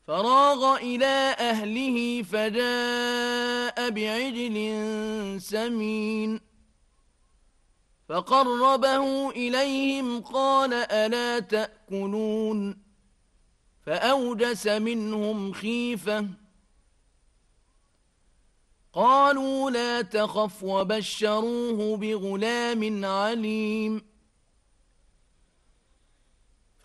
فراغ إلى أهله فجاء بعجل سمين فقربه إليهم قال ألا تأكلون فأوجس منهم خيفة قالوا لا تخف وبشروه بغلام عليم